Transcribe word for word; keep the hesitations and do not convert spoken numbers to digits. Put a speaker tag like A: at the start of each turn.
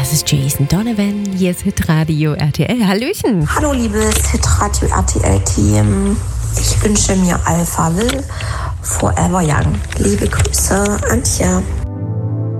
A: Das ist Jason Donovan, hier ist Hitradio R T L. Hallöchen.
B: Hallo liebes Hitradio R T L-Team. Ich wünsche mir Alpha Will Forever Young. Liebe Grüße, Antje.